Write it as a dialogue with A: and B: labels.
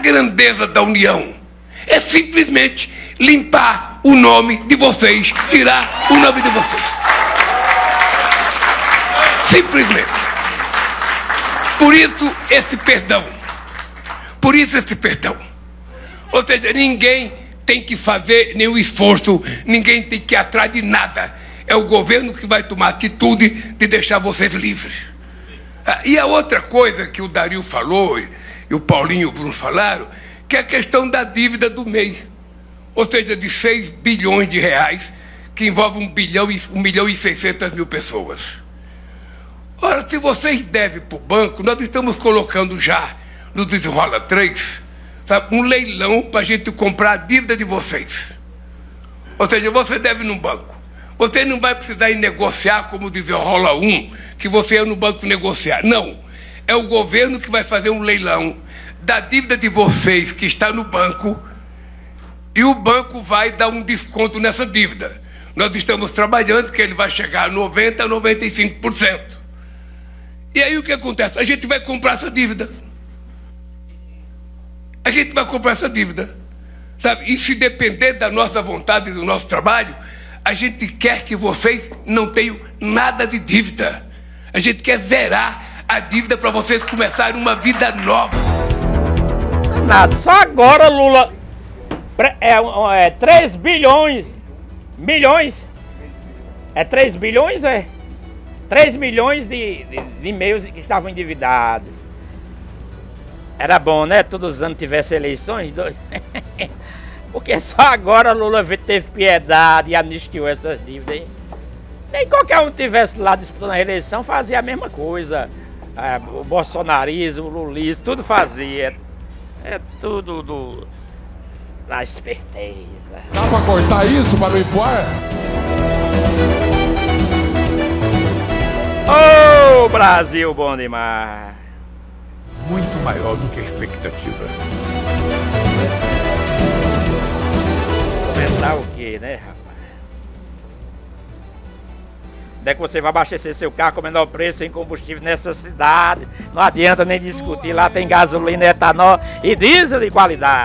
A: grandeza da União? É simplesmente limpar o nome de vocês, tirar o nome de vocês. Simplesmente. Por isso esse perdão. Por isso esse perdão. Ou seja, ninguém tem que fazer nenhum esforço, ninguém tem que ir atrás de nada. É o governo que vai tomar atitude de deixar vocês livres. E a outra coisa que o Dario falou, e o Paulinho e o Bruno falaram, que é a questão da dívida do MEI. Ou seja, de 6 bilhões de reais, que envolve 1 milhão e 600 mil pessoas. Ora, se vocês devem para o banco, nós estamos colocando já no Desenrola 3, sabe, um leilão para a gente comprar a dívida de vocês. Ou seja, você deve num banco. Você não vai precisar ir negociar como Desenrola 1, que você ia no banco negociar. Não. É o governo que vai fazer um leilão da dívida de vocês que está no banco e o banco vai dar um desconto nessa dívida. Nós estamos trabalhando que ele vai chegar a 90% a 95%. E aí o que acontece? A gente vai comprar essa dívida. A gente vai comprar essa dívida. Sabe? E se depender da nossa vontade e do nosso trabalho, a gente quer que vocês não tenham nada de dívida. A gente quer zerar a dívida para vocês começarem uma vida nova.
B: Nada, só agora Lula é 3 bilhões. Milhões? É 3 bilhões, é? 3 milhões de e-mails que estavam endividados. Era bom, né? Todos os anos tivesse eleições. Porque só agora Lula teve piedade e anistiou essas dívidas aí. Nem qualquer um tivesse lá disputando a eleição fazia a mesma coisa. O bolsonarismo, o lulismo, tudo fazia. É tudo da esperteza.
C: Dá pra cortar isso para não ir pro ar?
B: Ô, Brasil bom demais.
A: Muito maior do que a expectativa.
B: Comentar o quê, né, rapaz? Onde é que você vai abastecer seu carro com o menor preço sem combustível nessa cidade? Não adianta nem discutir, lá tem gasolina, etanol e diesel de qualidade.